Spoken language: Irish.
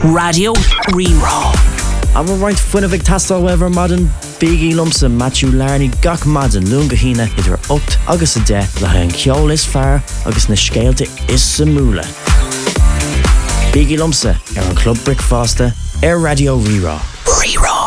Radio Rerá. A bhar roiint fuinna bheith tastal weber madan Biggie Lumsa Matthew Larney gach madan lunga hína idir 8 agus a 10 le ha an ceol is fear agus na scéalte is sa múla. Biggie Lumsa ar an Club Brickfaster ar Radio Rerá. Rerá.